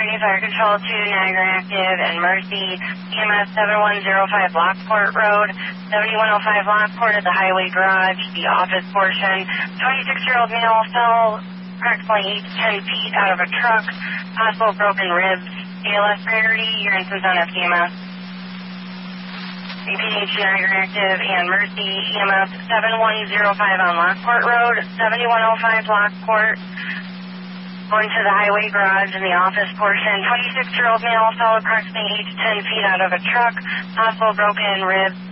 Fire Control to Niagara Active and Mercy, EMS 7105 Lockport Road, 7105 Lockport at the Highway Garage, the office portion. 26-year-old male fell approximately 8 to 10 feet out of a truck, possible broken ribs. ALS priority, your instance on FDMS. APH Niagara Active and Mercy, EMS 7105 on Lockport Road, 7105 Lockport. Going to the Highway Garage in the office portion. 26-year-old male fell approximately 8 to 10 feet out of a truck. Possible broken ribs.